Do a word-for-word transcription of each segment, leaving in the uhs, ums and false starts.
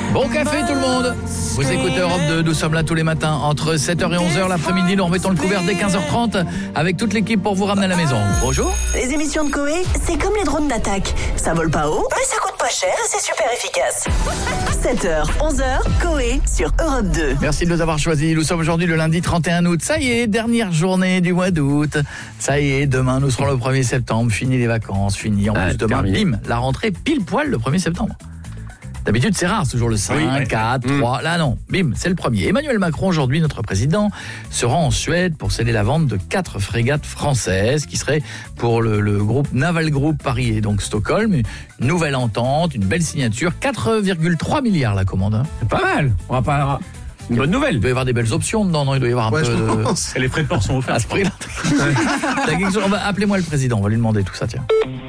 Bon café tout le monde. Vous écoutez Europe deux, nous sommes là tous les matins entre sept heures et onze heures l'après-midi. Nous remettons le couvert dès quinze heures trente avec toute l'équipe pour vous ramener à la maison. Bonjour. Les émissions de Coé, c'est comme les drones d'attaque. Ça vole pas haut, mais ça coûte pas cher et c'est super efficace. sept heures, onze heures, Coé sur Europe deux. Merci de nous avoir choisis. Nous sommes aujourd'hui le lundi trente et un août. Ça y est, dernière journée du mois d'août. Ça y est, demain nous serons le premier septembre. Fini les vacances, fini. En plus, ah, demain, bim, la rentrée pile poil le premier septembre. D'habitude, c'est rare, c'est toujours le cinq, oui, quatre, mmh. trois. Là, non, bim, c'est le premier. Emmanuel Macron, aujourd'hui, notre président, se rend en Suède pour sceller la vente de quatre frégates françaises qui seraient pour le, le groupe Naval Group Paris et donc Stockholm. Une nouvelle entente, une belle signature. quatre virgule trois milliards la commande. Hein. C'est pas mal. On va pas... Une bonne nouvelle. Il doit y avoir des belles options dedans, non? Il doit y avoir un ouais, peu de... Et les frais de port sont offerts. À ce prix-là. On va... Appelez-moi le président, on va lui demander tout ça, tiens.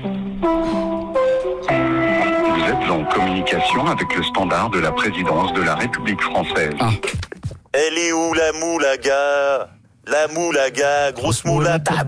En communication avec le standard de la présidence de la République française. Ah. Elle est où la moulaga? La moulaga, grosse moula à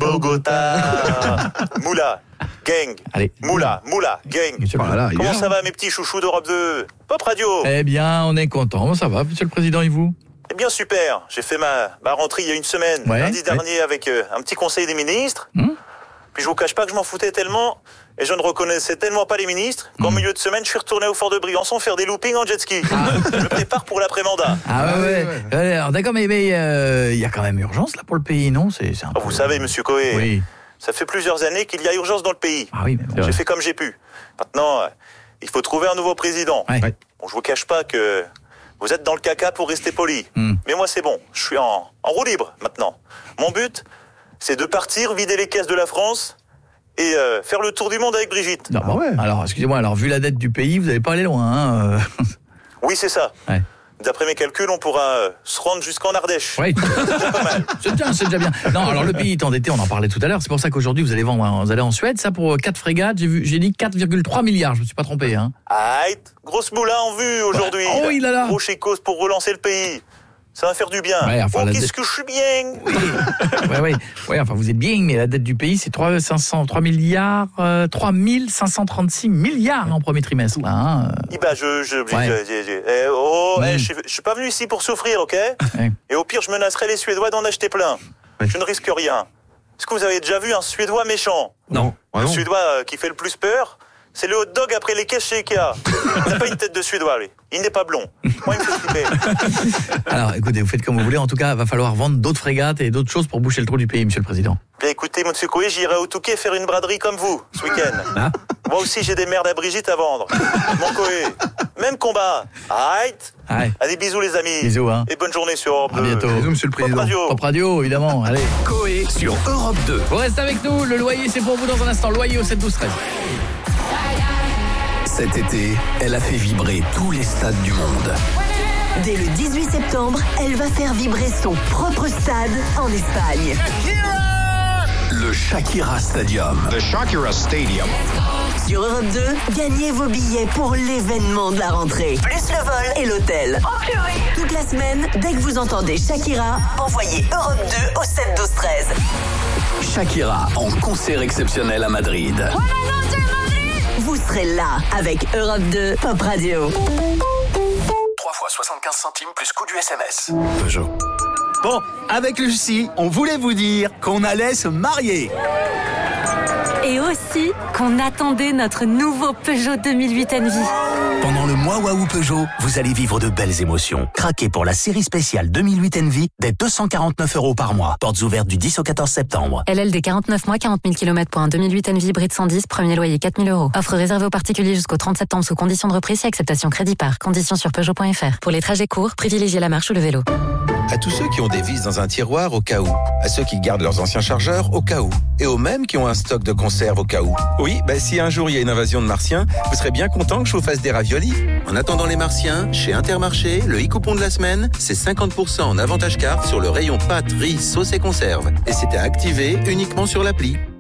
Bogota. Moula, gang. Allez. Moula, moula, gang. Voilà, comment ça va mes petits chouchous d'Europe deux? Pop Radio. Eh bien, on est content. Ça va, monsieur le président, et vous? Eh bien, super. J'ai fait ma, ma rentrée il y a une semaine, ouais, lundi ouais. dernier, avec euh, un petit conseil des ministres. Hum? Puis je vous cache pas que je m'en foutais tellement et je ne reconnaissais tellement pas les ministres qu'en mmh. milieu de semaine, je suis retourné au Fort de Briançon faire des loopings en jet ski. Ah. Je me prépare pour l'après-mandat. Ah ouais, ouais. ouais. ouais. Alors, d'accord, mais il mais, euh, y a quand même urgence là pour le pays, non? C'est, c'est un oh, peu... Vous savez, monsieur Coé, oui. ça fait plusieurs années qu'il y a urgence dans le pays. Ah oui, mais bon, j'ai ouais. fait comme j'ai pu. Maintenant, euh, il faut trouver un nouveau président. Ouais. Bon, je vous cache pas que vous êtes dans le caca pour rester poli. Mmh. Mais moi, c'est bon. Je suis en, en roue libre maintenant. Mon but, c'est de partir vider les caisses de la France et euh, faire le tour du monde avec Brigitte. Non, ah ouais. Alors, excusez-moi, alors vu la dette du pays, vous n'allez pas aller loin. Hein, euh... Oui, c'est ça. Ouais. D'après mes calculs, on pourra euh, se rendre jusqu'en Ardèche. Oui, c'est pas mal. C'est bien, c'est déjà bien. Non, alors le pays est endetté, on en parlait tout à l'heure. C'est pour ça qu'aujourd'hui, vous allez vendre, vous allez en Suède, ça pour quatre frégates. J'ai vu, j'ai dit quatre virgule trois milliards. Je me suis pas trompé, hein. Aïe, grosse moula en vue aujourd'hui. Oh, il a là. Gros chécos pour relancer le pays. Ça va faire du bien. Ouais, enfin, oh, qu'est-ce dette... que je suis bien. Oui, ouais, ouais, ouais, enfin, vous êtes bien, mais la dette du pays, c'est trois milliards, euh, trois mille cinq cent trente-six milliards en premier trimestre, là, hein. Eh ben, je, je, ouais. je, je, je eh, oh, mm. eh, je, je suis pas venu ici pour souffrir, ok? Ouais. Et au pire, je menacerai les Suédois d'en acheter plein. Ouais. Je ne risque rien. Est-ce que vous avez déjà vu un Suédois méchant? Non. Le Suédois euh, qui fait le plus peur, c'est le hot dog après les caisses chez Ikea. Il n'a pas une tête de Suédois, lui. Il n'est pas blond. Moi, il me fait flipper. Alors, écoutez, vous faites comme vous voulez. En tout cas, il va falloir vendre d'autres frégates et d'autres choses pour boucher le trou du pays, monsieur le président. Bien, écoutez, monsieur Coé, j'irai au Touquet faire une braderie comme vous, ce week-end. Ah. Moi aussi, j'ai des merdes à Brigitte à vendre. Mon Coé, même combat. Aïe. Allez, bisous, les amis. Bisous, hein. Et bonne journée sur Europe deux. À bientôt. Bisous, monsieur le président. Pop Radio. Pop Radio, évidemment. Allez. Coé sur Europe deux. Vous restez avec nous. Le loyer, c'est pour vous dans un instant. Loyer au sept douze treize. Cet été, elle a fait vibrer tous les stades du monde. Dès le dix-huit septembre, elle va faire vibrer son propre stade en Espagne. Le Shakira Stadium. The Shakira Stadium. Sur Europe deux, gagnez vos billets pour l'événement de la rentrée. Plus le vol et l'hôtel. Oh, toute la semaine, dès que vous entendez Shakira, envoyez Europe deux au sept douze treize. Shakira en concert exceptionnel à Madrid. Vous serez là avec Europe deux Pop Radio. trois fois soixante-quinze centimes plus coût du S M S. Peugeot. Bon, avec Lucie, on voulait vous dire qu'on allait se marier. Et aussi qu'on attendait notre nouveau Peugeot deux mille huit Envy. Pendant le mois Waouh Peugeot, vous allez vivre de belles émotions. Craquez pour la série spéciale deux mille huit Envy dès deux cent quarante-neuf euros par mois. Portes ouvertes du dix au quatorze septembre. L L D quarante-neuf mois, quarante mille kilomètres pour un deux mille huit Envy hybride cent dix, premier loyer quatre mille euros. Offre réservée aux particuliers jusqu'au trente septembre sous conditions de reprise et acceptation crédit par. Conditions sur Peugeot point F R. Pour les trajets courts, privilégiez la marche ou le vélo. À tous ceux qui ont des vis dans un tiroir au cas où. À ceux qui gardent leurs anciens chargeurs au cas où. Et aux mêmes qui ont un stock de conserve au cas où. Oui, bah si un jour il y a une invasion de martiens, vous serez bien content que je vous fasse des raviolis. En attendant les martiens, chez Intermarché, le e-coupon de la semaine, c'est cinquante pour cent en avantage carte sur le rayon pâtes, riz, sauce et conserve. Et c'était activé uniquement sur l'appli.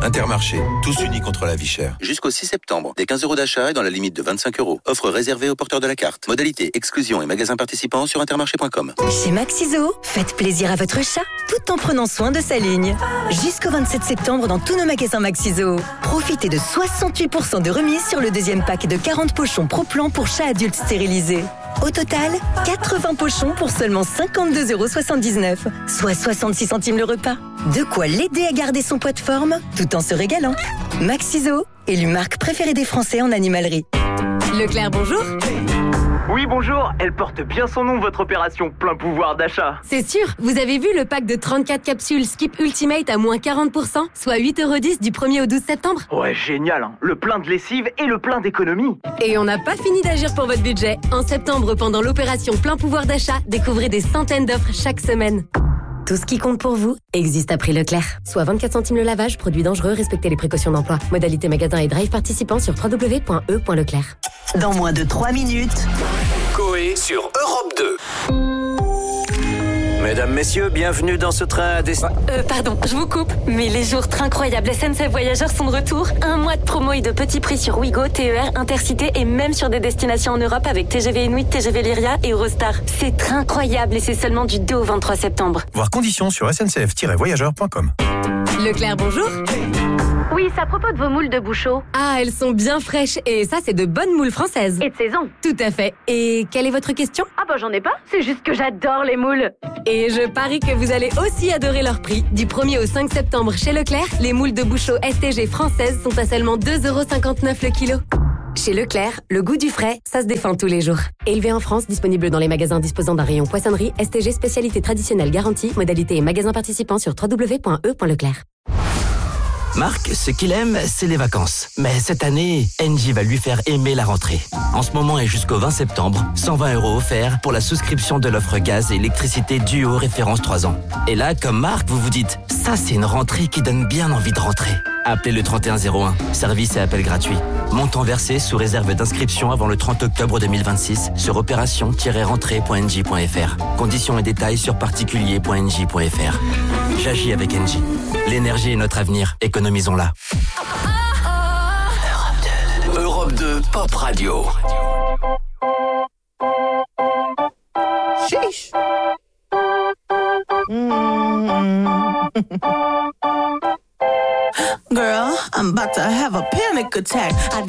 Intermarché, tous unis contre la vie chère. Jusqu'au six septembre, des quinze euros d'achat et dans la limite de vingt-cinq euros. Offre réservée aux porteurs de la carte. Modalité, exclusion et magasins participants sur intermarché point com. Chez Maxiso, faites plaisir à votre chat tout en prenant soin de sa ligne. Jusqu'au vingt-sept septembre dans tous nos magasins Maxiso. Profitez de soixante-huit pour cent de remise sur le deuxième pack de quarante pochons Pro-Plan pour chats adultes stérilisés. Au total, quatre-vingts pochons pour seulement cinquante-deux euros soixante-dix-neuf, soit soixante-six centimes le repas. De quoi l'aider à garder son poids de forme tout en se régalant. Maxiso, élu marque préférée des Français en animalerie. Leclerc, bonjour. Oui, bonjour. Elle porte bien son nom, votre opération plein pouvoir d'achat. C'est sûr. Vous avez vu le pack de trente-quatre capsules Skip Ultimate à moins quarante pour cent, soit huit euros dix du premier au douze septembre? Ouais, génial. Hein. Le plein de lessive et le plein d'économie. Et on n'a pas fini d'agir pour votre budget. En septembre, pendant l'opération plein pouvoir d'achat, découvrez des centaines d'offres chaque semaine. Tout ce qui compte pour vous existe à prix Leclerc. Soit vingt-quatre centimes le lavage, produit dangereux, respectez les précautions d'emploi. Modalité magasin et drive participants sur w w w point e point leclerc. Dans moins de trois minutes, Coé sur Europe deux. Mesdames, messieurs, bienvenue dans ce train à destination. Euh, pardon, je vous coupe, mais les jours incroyables S N C F Voyageurs sont de retour. Un mois de promo et de petits prix sur Ouigo, T E R, Intercité et même sur des destinations en Europe avec T G V Inuit, T G V Lyria et Eurostar. C'est incroyable et c'est seulement du deux au vingt-trois septembre. Voir conditions sur s n c f tiret voyageurs point com. Leclerc, bonjour. Oui, c'est à propos de vos moules de Bouchot. Ah, elles sont bien fraîches et ça, c'est de bonnes moules françaises. Et de saison. Tout à fait. Et quelle est votre question? Ah bah j'en ai pas, c'est juste que j'adore les moules. Et je parie que vous allez aussi adorer leur prix. Du premier au cinq septembre chez Leclerc, les moules de Bouchot S T G françaises sont à seulement deux euros cinquante-neuf le kilo. Chez Leclerc, le goût du frais, ça se défend tous les jours. Élevé en France, disponible dans les magasins disposant d'un rayon poissonnerie, S T G spécialité traditionnelle garantie, modalité et magasins participants sur w w w point e point leclerc. Marc, ce qu'il aime, c'est les vacances. Mais cette année, Engie va lui faire aimer la rentrée. En ce moment et jusqu'au vingt septembre, cent vingt euros offerts pour la souscription de l'offre gaz et électricité Duo référence trois ans. Et là, comme Marc, vous vous dites, ça c'est une rentrée qui donne bien envie de rentrer. Appelez le trente et un zéro un, service et appel gratuit. Montant versé sous réserve d'inscription avant le trente octobre deux mille vingt-six sur opération tiret rentrée point engie point f r. Conditions et détails sur particulier point engie point f r. J'agis avec Engie. L'énergie est notre avenir, économisons-la. Europe deux. Europe deux Pop Radio. Sheesh. Mm. Girl, I'm about to have a panic attack. I